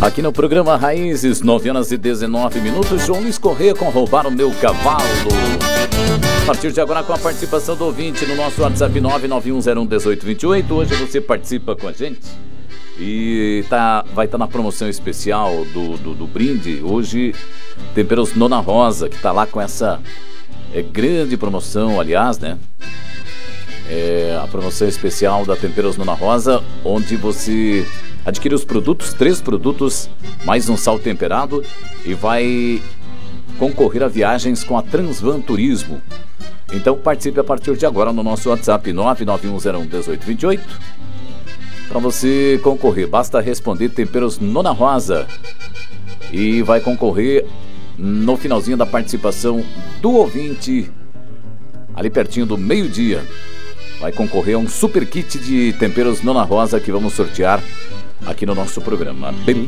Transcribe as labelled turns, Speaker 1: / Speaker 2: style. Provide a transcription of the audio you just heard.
Speaker 1: Aqui no programa Raízes, 9h19, João Luiz Corrêa com Roubar o Meu Cavalo. A partir de agora, com a participação do ouvinte no nosso WhatsApp 991011828. Hoje você participa com a gente e vai estar na promoção especial do brinde. Hoje, Temperos Nona Rosa, que está lá com essa grande promoção, aliás, né? A promoção especial da Temperos Nona Rosa, onde você adquire os produtos, 3 produtos, mais um sal temperado, e vai concorrer a viagens com a Transvan Turismo. Então participe a partir de agora no nosso WhatsApp 991011828. Para você concorrer, basta responder Temperos Nona Rosa e vai concorrer no finalzinho da participação do ouvinte, ali pertinho do meio-dia. Vai concorrer a um super kit de Temperos Nona Rosa que vamos sortear aqui no nosso programa.